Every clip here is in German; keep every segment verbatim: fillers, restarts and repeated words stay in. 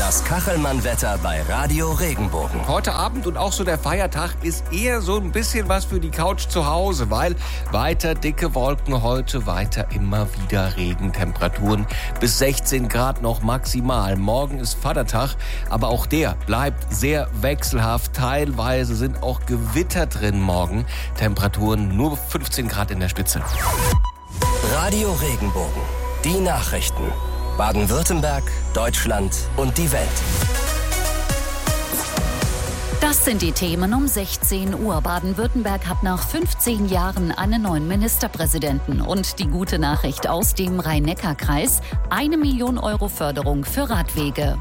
Das Kachelmann-Wetter bei Radio Regenbogen. Heute Abend und auch so der Feiertag ist eher so ein bisschen was für die Couch zu Hause, weil weiter dicke Wolken heute, weiter immer wieder Regentemperaturen bis sechzehn Grad noch maximal. Morgen ist Vatertag, aber auch der bleibt sehr wechselhaft. Teilweise sind auch Gewitter drin morgen. Temperaturen nur fünfzehn Grad in der Spitze. Radio Regenbogen. Die Nachrichten. Baden-Württemberg, Deutschland und die Welt. Das sind die Themen um sechzehn Uhr. Baden-Württemberg hat nach fünfzehn Jahren einen neuen Ministerpräsidenten. Und die gute Nachricht aus dem Rhein-Neckar-Kreis: eine Million Euro Förderung für Radwege.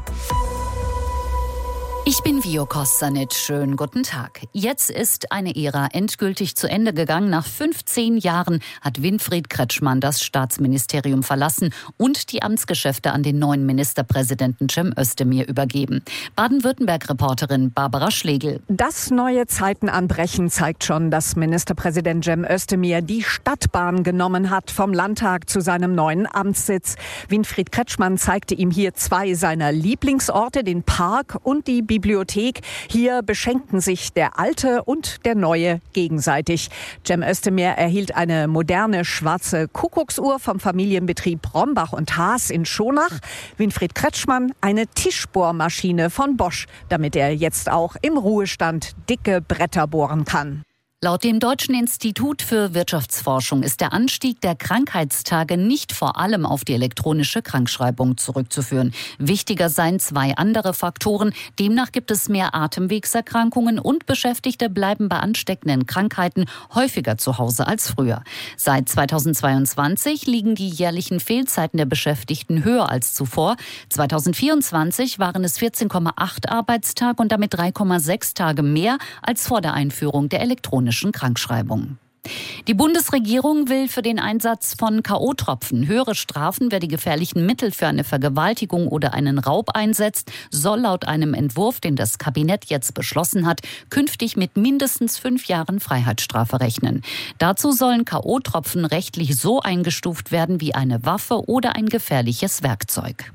Ich bin Vio Kostanic. Schönen guten Tag. Jetzt ist eine Ära endgültig zu Ende gegangen. Nach fünfzehn Jahren hat Winfried Kretschmann das Staatsministerium verlassen und die Amtsgeschäfte an den neuen Ministerpräsidenten Cem Özdemir übergeben. Baden-Württemberg-Reporterin Barbara Schlegel. Dass neue Zeiten anbrechen, zeigt schon, dass Ministerpräsident Cem Özdemir die Stadtbahn genommen hat vom Landtag zu seinem neuen Amtssitz. Winfried Kretschmann zeigte ihm hier zwei seiner Lieblingsorte, den Park und die Bibliothek. Hier beschenkten sich der Alte und der Neue gegenseitig. Cem Özdemir erhielt eine moderne schwarze Kuckucksuhr vom Familienbetrieb Brombach und Haas in Schonach. Winfried Kretschmann eine Tischbohrmaschine von Bosch, damit er jetzt auch im Ruhestand dicke Bretter bohren kann. Laut dem Deutschen Institut für Wirtschaftsforschung ist der Anstieg der Krankheitstage nicht vor allem auf die elektronische Krankschreibung zurückzuführen. Wichtiger seien zwei andere Faktoren. Demnach gibt es mehr Atemwegserkrankungen und Beschäftigte bleiben bei ansteckenden Krankheiten häufiger zu Hause als früher. Seit zweitausendzweiundzwanzig liegen die jährlichen Fehlzeiten der Beschäftigten höher als zuvor. zweitausendvierundzwanzig waren es vierzehn Komma acht Arbeitstage und damit drei Komma sechs Tage mehr als vor der Einführung der elektronischen Krankschreibung. Die Bundesregierung will für den Einsatz von K O-Tropfen höhere Strafen. Wer die gefährlichen Mittel für eine Vergewaltigung oder einen Raub einsetzt, soll laut einem Entwurf, den das Kabinett jetzt beschlossen hat, künftig mit mindestens fünf Jahren Freiheitsstrafe rechnen. Dazu sollen K O-Tropfen rechtlich so eingestuft werden wie eine Waffe oder ein gefährliches Werkzeug.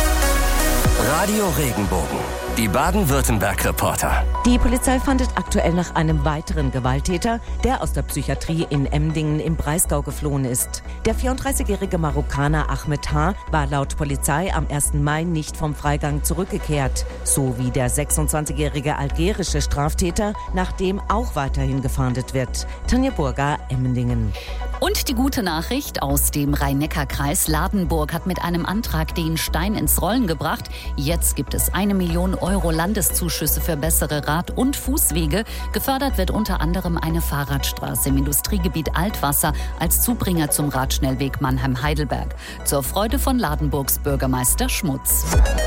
Radio Regenbogen. Die Baden-Württemberg-Reporter. Die Polizei fahndet aktuell nach einem weiteren Gewalttäter, der aus der Psychiatrie in Emdingen im Breisgau geflohen ist. Der vierunddreißigjährige Marokkaner Ahmed H. war laut Polizei am ersten Mai nicht vom Freigang zurückgekehrt, so wie der sechsundzwanzigjährige algerische Straftäter, nach dem auch weiterhin gefahndet wird. Tanja Burger, Emdingen. Und die gute Nachricht aus dem Rhein-Neckar-Kreis: Ladenburg hat mit einem Antrag den Stein ins Rollen gebracht. Jetzt gibt es eine Million Euro Landeszuschüsse für bessere Rad- und Fußwege. Gefördert wird unter anderem eine Fahrradstraße im Industriegebiet Altwasser als Zubringer zum Radschnellweg Mannheim-Heidelberg. Zur Freude von Ladenburgs Bürgermeister Schmutz.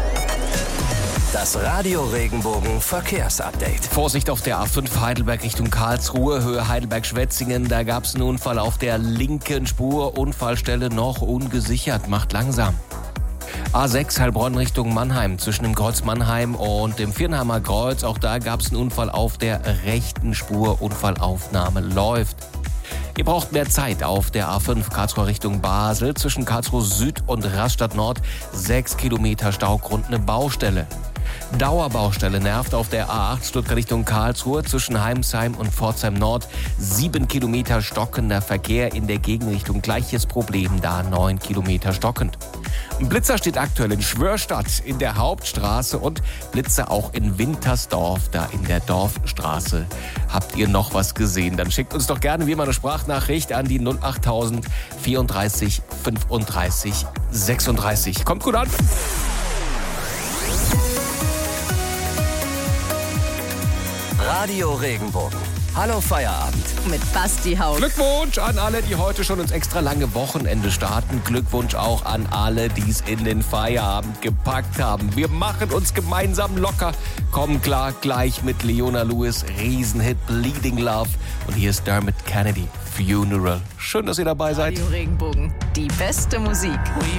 Das Radio Regenbogen Verkehrsupdate. Vorsicht auf der A fünf Heidelberg Richtung Karlsruhe, Höhe Heidelberg-Schwetzingen. Da gab es einen Unfall auf der linken Spur. Unfallstelle noch ungesichert. Macht langsam. A sechs Heilbronn Richtung Mannheim, zwischen dem Kreuz Mannheim und dem Viernheimer Kreuz. Auch da gab es einen Unfall auf der rechten Spur. Unfallaufnahme läuft. Ihr braucht mehr Zeit auf der A fünf Karlsruhe Richtung Basel, zwischen Karlsruhe Süd und Rastatt Nord. Sechs Kilometer Staugrund, eine Baustelle. Dauerbaustelle nervt auf der A acht Stuttgart Richtung Karlsruhe, zwischen Heimsheim und Pforzheim Nord. Sieben Kilometer stockender Verkehr in der Gegenrichtung. Gleiches Problem da, neun Kilometer stockend. Ein Blitzer steht aktuell in Schwörstadt in der Hauptstraße und Blitzer auch in Wintersdorf, da in der Dorfstraße. Habt ihr noch was gesehen? Dann schickt uns doch gerne wie immer eine Sprachnachricht an die null achttausend vierunddreißig fünfunddreißig sechsunddreißig. Kommt gut an! Radio Regenbogen. Hallo Feierabend. Mit Basti Haug. Glückwunsch an alle, die heute schon ins extra lange Wochenende starten. Glückwunsch auch an alle, die es in den Feierabend gepackt haben. Wir machen uns gemeinsam locker. Kommen klar gleich mit Leona Lewis, Riesenhit Bleeding Love. Und hier ist Dermot Kennedy, Funeral. Schön, dass ihr dabei seid. Radio Regenbogen, die beste Musik.